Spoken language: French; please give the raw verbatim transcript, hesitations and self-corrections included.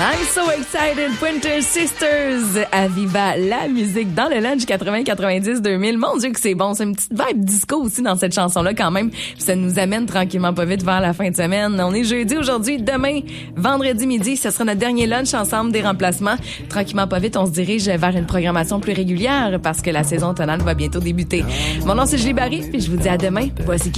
I'm so excited, Pointer Sisters, Aviva, la musique dans le lunch quatre-vingts quatre-vingt-dix deux mille. Mon Dieu que c'est bon, c'est une petite vibe disco aussi dans cette chanson-là quand même. Puis ça nous amène tranquillement pas vite vers la fin de semaine. On est jeudi aujourd'hui, demain, vendredi midi, ce sera notre dernier lunch ensemble des remplacements. Tranquillement pas vite, on se dirige vers une programmation plus régulière parce que la saison automnale va bientôt débuter. Mon nom c'est Julie Barry, puis je vous dis à demain. Voici